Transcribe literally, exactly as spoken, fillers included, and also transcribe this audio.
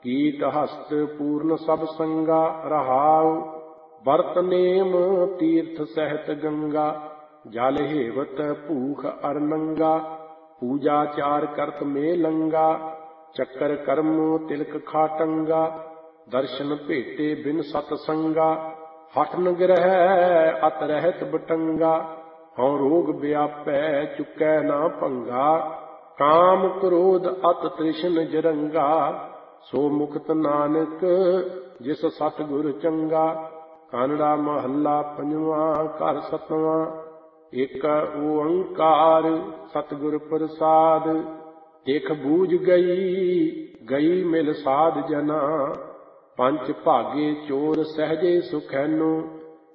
ਕੀਟ ਹਸਤ ਪੂਰਨ ਸਭ ਸੰਗਾ ਰਹਾਉ। ਵਰਤ ਨੇਮ ਤੀਰਥ ਸਹਿਤ ਗੰਗਾ। ਜਲ ਹੇਵਤ ਭੂਖ ਅਰ ਨੰਗਾ। ਪੂਜਾ ਚਾਰ ਕਰਤ ਮੇ ਲੰਗਾ। ਚੱਕਰ ਕਰਮ ਤਿਲਕ ਖਾਟੰਗਾ। ਦਰਸ਼ਨ ਭੇਟੇ ਬਿਨ ਸਤ ਸੰਗਾ। ਹਠ ਨ ਗ੍ਰਹਿ ਅਤ ਰਹਿਤ ਬਟੰਗਾ। ਹਉ ਰੋਗ ਵਿਆਪੈ ਚੁਕੈ ਨਾ ਭੰਗਾ। ਕਾਮ ਕ੍ਰੋਧ ਅਤ ਤ੍ਰਿਸ਼ਨ ਜਰੰਗਾ। ਸੋ ਮੁਕਤ ਨਾਨਕ ਜਿਸ ਸਤਿਗੁਰ ਚੰਗਾ। ਕਾਨੜਾ ਮਹੱਲਾ ਪੰਜਵਾਂ ਘਰ ਸਤਵਾਂ। ਏਕ ਓੰਕਾਰ ਸਤਿਗੁਰ ਪ੍ਰਸਾਦ। ਦੇਖ ਬੂਝ ਗਈ ਗਈ ਮਿਲ ਸਾਧ ਜਨਾ। ਪੰਚ ਭਾਗੇ ਚੋਰ ਸਹਿਜੇ ਸੁਖੈਨੋ।